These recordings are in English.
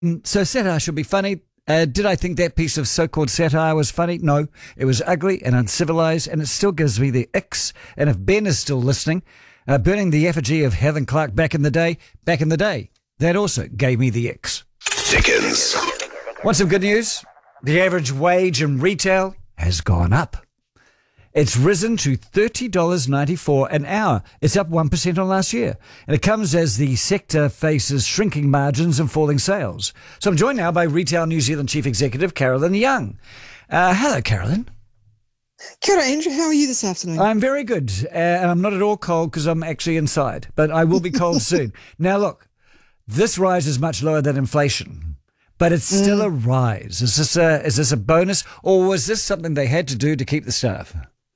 So satire should be funny. Did I think that piece of so-called satire was funny? No, it was ugly and uncivilized, and it still gives me the icks. And if Ben is still listening, burning the effigy of Helen Clark back in the day, that also gave me the icks. Dickens. Want some good news? The average wage in retail has gone up. It's risen to $30.94 an hour. It's up 1% on last year. And it comes as the sector faces shrinking margins and falling sales. So I'm joined now by Retail New Zealand Chief Executive Carolyn Young. Hello, Carolyn. Kia ora, Andrew. How are you this afternoon? I'm very good. I'm not at all cold because I'm actually inside, but I will be cold soon. Now, look, this rise is much lower than inflation, but it's still a rise. Is this a bonus, or was this something they had to do to keep the staff?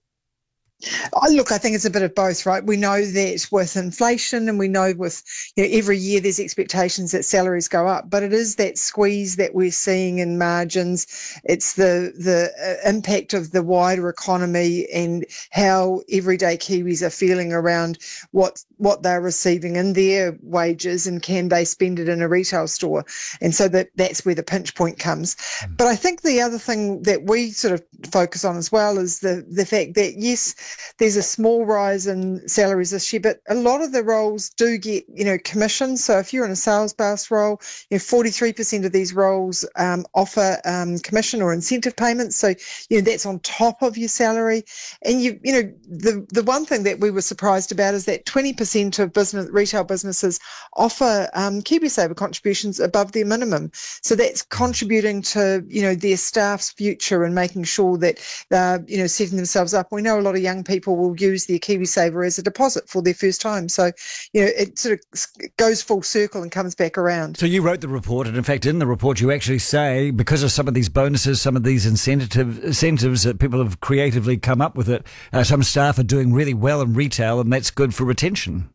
Look, I think it's a bit of both, right? We know that with inflation, and we know with every year there's expectations that salaries go up, but it is that squeeze that we're seeing in margins. It's the impact of the wider economy and how everyday Kiwis are feeling around what they're receiving in their wages, and can they spend it in a retail store? And so that's where the pinch point comes. But I think the other thing that we sort of focus on as well is the fact that, yes, there's a small rise in salaries this year, but a lot of the roles do get, commission. So if you're in a sales-based role, 43% of these roles offer commission or incentive payments. So, that's on top of your salary. And the one thing that we were surprised about is that 20% of retail businesses offer KiwiSaver contributions above their minimum. So that's contributing to, their staff's future and making sure that they're, setting themselves up. We know a lot of young people will use their KiwiSaver as a deposit for their first time. So, it sort of goes full circle and comes back around. So you wrote the report, and in fact, in the report, you actually say, because of some of these bonuses, some of these incentives that people have creatively come up with it, some staff are doing really well in retail, and that's good for retention.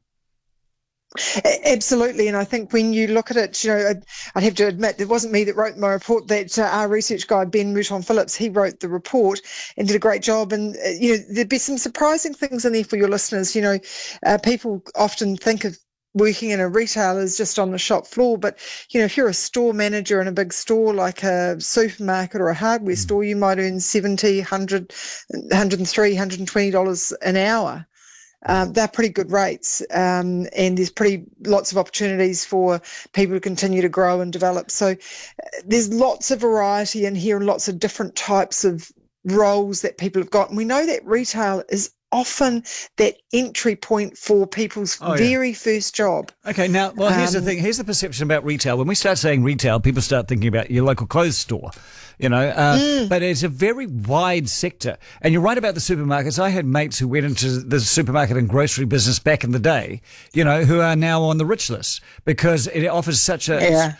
Absolutely, and I think when you look at it, I'd have to admit it wasn't me that wrote my report. That our research guy Ben Mouton-Phillips, he wrote the report and did a great job. And there'd be some surprising things in there for your listeners. People often think of working in a retail as just on the shop floor, but if you're a store manager in a big store like a supermarket or a hardware store, you might earn $70, $100, $103, $120 an hour. They're pretty good rates, and there's lots of opportunities for people to continue to grow and develop. So there's lots of variety in here and lots of different types of roles that people have got. And we know that retail is often that entry point for people's very first job. Okay, now, here's the thing. Here's the perception about retail. When we start saying retail, people start thinking about your local clothes store. But it's a very wide sector. And you're right about the supermarkets. I had mates who went into the supermarket and grocery business back in the day, who are now on the rich list because it offers such a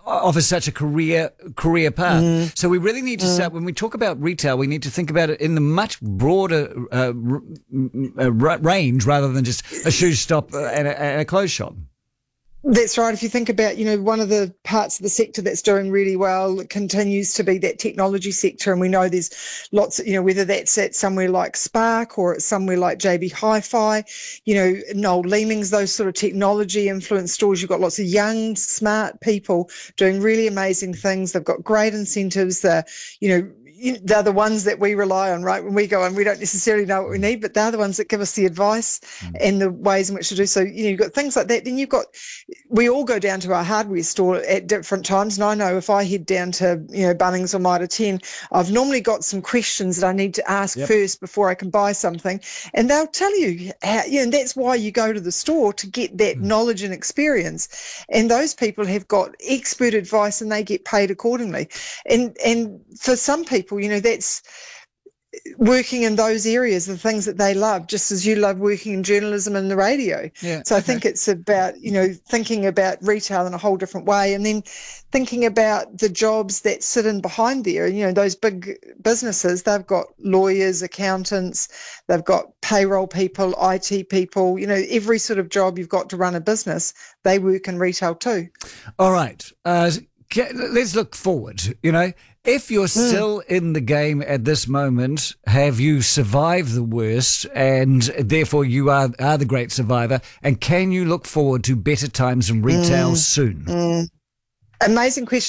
career path. So we really need to start, when we talk about retail, we need to think about it in the much broader range rather than just a shoe shop and a clothes shop. That's right. If you think about, one of the parts of the sector that's doing really well continues to be that technology sector. And we know there's lots, whether that's at somewhere like Spark or at somewhere like JB Hi-Fi, Noel Leeming's, those sort of technology influenced stores. You've got lots of young, smart people doing really amazing things. They've got great incentives. They're the ones that we rely on, right? When we go and we don't necessarily know what we need, but they're the ones that give us the advice and the ways in which to do so. You've got things like that. Then we all go down to our hardware store at different times. And I know if I head down to, Bunnings or Mitre 10, I've normally got some questions that I need to ask first before I can buy something. And they'll tell you how, and that's why you go to the store, to get that knowledge and experience. And those people have got expert advice and they get paid accordingly. And for some people, that's working in those areas, the things that they love, just as you love working in journalism and the radio. So I think it's about, thinking about retail in a whole different way, and then thinking about the jobs that sit in behind there. Those big businesses, they've got lawyers, accountants, they've got payroll people, IT people, every sort of job you've got to run a business, they work in retail too. All right. Let's look forward, If you're still in the game at this moment, have you survived the worst, and therefore you are the great survivor? And can you look forward to better times in retail soon? Amazing question.